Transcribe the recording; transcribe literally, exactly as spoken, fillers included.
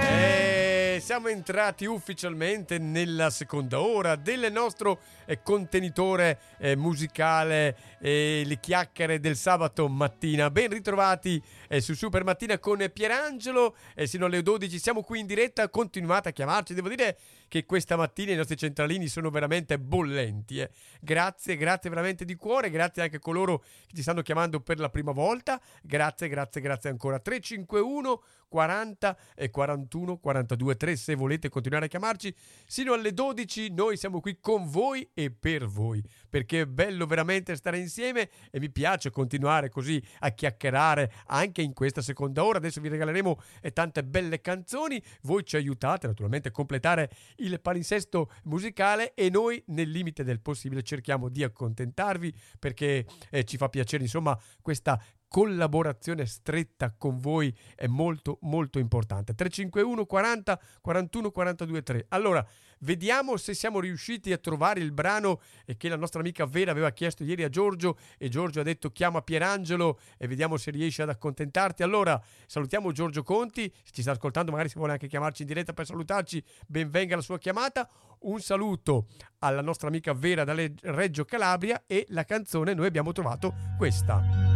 E siamo entrati ufficialmente nella seconda ora del nostro eh, contenitore eh, musicale, eh, le chiacchiere del sabato mattina. Ben ritrovati eh, su Super Mattina con Pierangelo, eh, sino alle dodici siamo qui in diretta, continuate a chiamarci. Devo dire che questa mattina i nostri centralini sono veramente bollenti, eh. grazie, grazie veramente di cuore, grazie anche a coloro che ci stanno chiamando per la prima volta, grazie, grazie, grazie ancora. Tre cinque uno quaranta e quarantuno quarantadue tre se volete continuare a chiamarci sino alle dodici. Noi siamo qui con voi e per voi, perché è bello veramente stare insieme e mi piace continuare così a chiacchierare anche in questa seconda ora. Adesso vi regaleremo eh, tante belle canzoni, voi ci aiutate naturalmente a completare il palinsesto musicale e noi nel limite del possibile cerchiamo di accontentarvi, perché eh, ci fa piacere insomma questa collaborazione stretta con voi è molto molto importante. Tre cinque uno quaranta quarantuno quarantadue tre. Allora vediamo se siamo riusciti a trovare il brano che la nostra amica Vera aveva chiesto ieri a Giorgio, e Giorgio ha detto chiama Pierangelo, e vediamo se riesce ad accontentarti. Allora salutiamo Giorgio Conti, se ci sta ascoltando magari se vuole anche chiamarci in diretta per salutarci, ben venga la sua chiamata. Un saluto alla nostra amica Vera dalle Reggio Calabria, e la canzone noi abbiamo trovato questa.